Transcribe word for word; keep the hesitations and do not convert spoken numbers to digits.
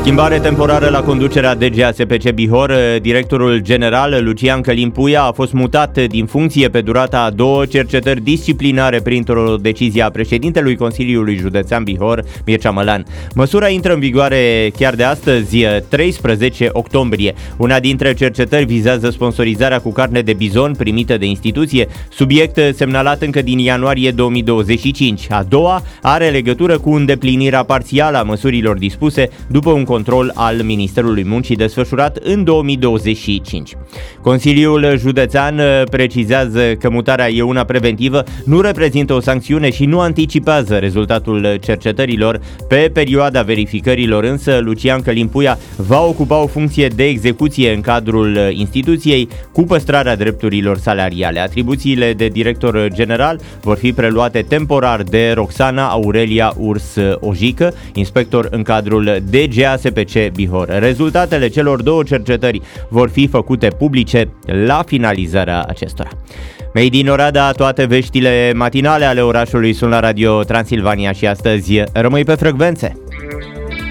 Schimbare temporară la conducerea D G A S P C Bihor. Directorul general Lucian Călin Puia a fost mutat din funcție pe durata a două cercetări disciplinare printr-o decizie a președintelui Consiliului Județean Bihor, Mircea Mălan. Măsura intră în vigoare chiar de astăzi, treisprezece octombrie. Una dintre cercetări vizează sponsorizarea cu carne de bizon primită de instituție, subiect semnalat încă din ianuarie două mii douăzeci și cinci. A doua are legătură cu îndeplinirea parțială a măsurilor dispuse după un control al Ministerului Muncii desfășurat în două mii douăzeci și cinci. Consiliul Județean precizează că mutarea e una preventivă, nu reprezintă o sancțiune și nu anticipează rezultatul cercetărilor. Pe perioada verificărilor însă, Lucian Călin Puia va ocupa o funcție de execuție în cadrul instituției cu păstrarea drepturilor salariale. Atribuțiile de director general vor fi preluate temporar de Roxana Aurelia Urs Ojică, inspector în cadrul D G A S P C Bihor. Rezultatele celor două cercetări vor fi făcute publice la finalizarea acestora. Made in Oradea, toate veștile matinale ale orașului sunt la Radio Transilvania și astăzi rămâi pe frecvențe.